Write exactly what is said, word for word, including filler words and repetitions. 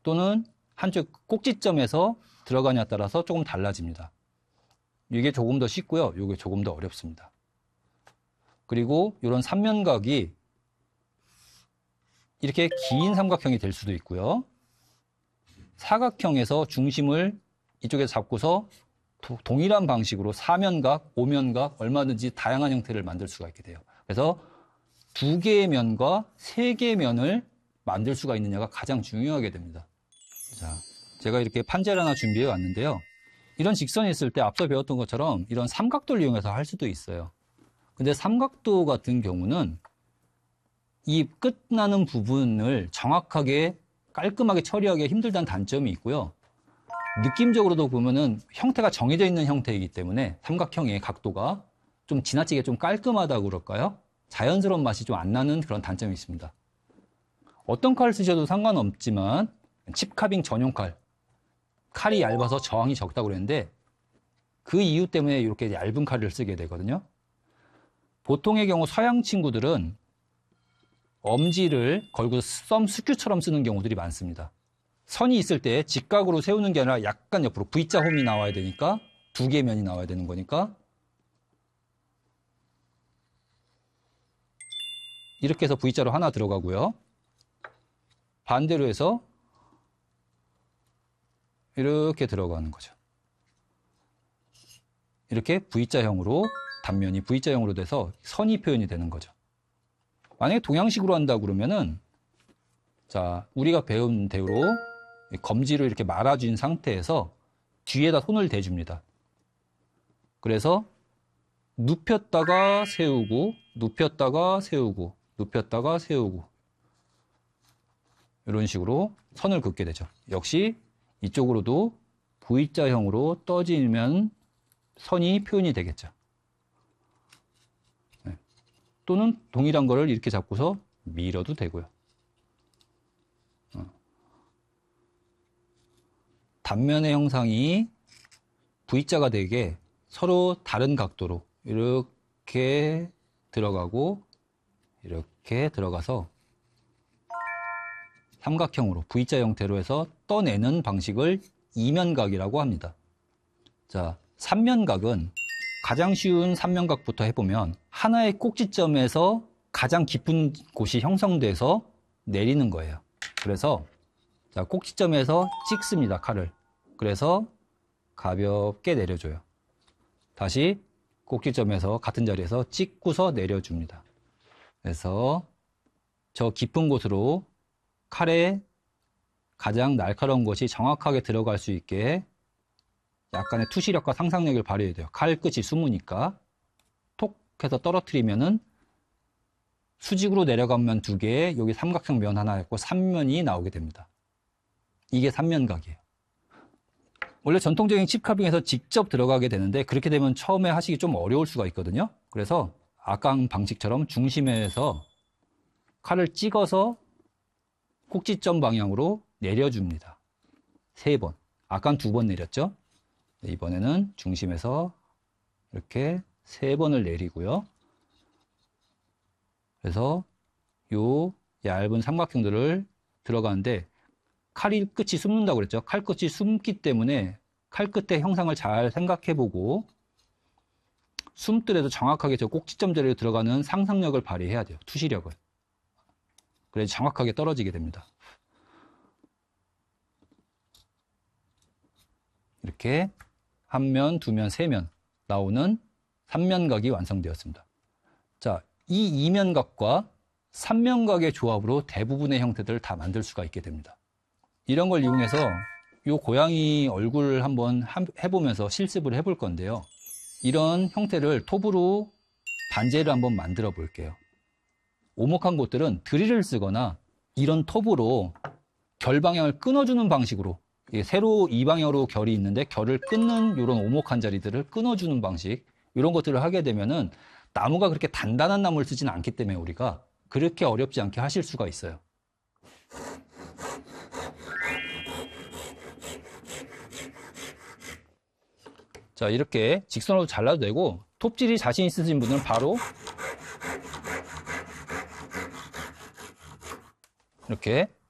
또는 한쪽 꼭지점에서 들어가냐에 따라서 조금 달라집니다. 이게 조금 더 쉽고요. 이게 조금 더 어렵습니다. 그리고 이런 삼면각이 이렇게 긴 삼각형이 될 수도 있고요. 사각형에서 중심을 이쪽에 잡고서 동일한 방식으로 사면각, 오면각, 얼마든지 다양한 형태를 만들 수가 있게 돼요. 그래서 두 개의 면과 세 개의 면을 만들 수가 있느냐가 가장 중요하게 됩니다. 자, 제가 이렇게 판자를 하나 준비해 왔는데요. 이런 직선이 있을 때 앞서 배웠던 것처럼 이런 삼각도를 이용해서 할 수도 있어요. 근데 삼각도 같은 경우는 이 끝나는 부분을 정확하게 깔끔하게 처리하기 힘들다는 단점이 있고요. 느낌적으로도 보면은 형태가 정해져 있는 형태이기 때문에 삼각형의 각도가 좀 지나치게 좀 깔끔하다고 그럴까요? 자연스러운 맛이 좀 안 나는 그런 단점이 있습니다. 어떤 칼을 쓰셔도 상관없지만 칩카빙 전용 칼, 칼이 얇아서 저항이 적다고 그랬는데 그 이유 때문에 이렇게 얇은 칼을 쓰게 되거든요. 보통의 경우 서양 친구들은 엄지를 걸고 썸 스큐처럼 쓰는 경우들이 많습니다. 선이 있을 때 직각으로 세우는 게 아니라 약간 옆으로 V자 홈이 나와야 되니까 두 개의 면이 나와야 되는 거니까 이렇게 해서 V자로 하나 들어가고요. 반대로 해서 이렇게 들어가는 거죠. 이렇게 V자형으로 단면이 V자형으로 돼서 선이 표현이 되는 거죠. 만약에 동양식으로 한다 그러면은 자, 우리가 배운 대로 검지로 이렇게 말아준 상태에서 뒤에다 손을 대줍니다. 그래서 눕혔다가 세우고 눕혔다가 세우고 눕혔다가 세우고 이런 식으로 선을 긋게 되죠. 역시 이쪽으로도 V자형으로 떠지면 선이 표현이 되겠죠. 네. 또는 동일한 거를 이렇게 잡고서 밀어도 되고요. 어. 단면의 형상이 V자가 되게 서로 다른 각도로 이렇게 들어가고 이렇게 들어가서 삼각형으로 V자 형태로 해서 떠내는 방식을 이면각이라고 합니다. 자, 삼면각은 가장 쉬운 삼면각부터 해보면 하나의 꼭지점에서 가장 깊은 곳이 형성돼서 내리는 거예요. 그래서 자, 꼭지점에서 찍습니다, 칼을. 그래서 가볍게 내려줘요. 다시 꼭지점에서 같은 자리에서 찍고서 내려줍니다. 그래서 저 깊은 곳으로 칼에 가장 날카로운 것이 정확하게 들어갈 수 있게 약간의 투시력과 상상력을 발휘해야 돼요. 칼 끝이 숨으니까 톡 해서 떨어뜨리면은 수직으로 내려가면 두 개, 여기 삼각형 면 하나 있고 삼면이 나오게 됩니다. 이게 삼면각이에요. 원래 전통적인 칩카빙에서 직접 들어가게 되는데 그렇게 되면 처음에 하시기 좀 어려울 수가 있거든요. 그래서 아까 방식처럼 중심에서 칼을 찍어서 꼭지점 방향으로 내려줍니다. 세 번. 아까는 두 번 내렸죠. 이번에는 중심에서 이렇게 세 번을 내리고요. 그래서 요 얇은 삼각형들을 들어가는데 칼이 끝이 숨는다고 그랬죠. 칼 끝이 숨기 때문에 칼 끝의 형상을 잘 생각해보고 숨더라도 정확하게 저 꼭지점 자리에 들어가는 상상력을 발휘해야 돼요. 투시력을. 그래야 정확하게 떨어지게 됩니다. 이렇게 한 면, 두 면, 세 면 나오는 삼면각이 완성되었습니다. 자, 이 이면각과 삼면각의 조합으로 대부분의 형태들을 다 만들 수가 있게 됩니다. 이런 걸 이용해서 이 고양이 얼굴을 한번 해보면서 실습을 해볼 건데요. 이런 형태를 톱으로 반제를 한번 만들어 볼게요. 오목한 곳들은 드릴을 쓰거나 이런 톱으로 결 방향을 끊어주는 방식으로 세로 이 방향으로 결이 있는데 결을 끊는 이런 오목한 자리들을 끊어주는 방식 이런 것들을 하게 되면은 나무가 그렇게 단단한 나무를 쓰지는 않기 때문에 우리가 그렇게 어렵지 않게 하실 수가 있어요. 자, 이렇게 직선으로 잘라도 되고 톱질이 자신 있으신 분들은 바로 이렇게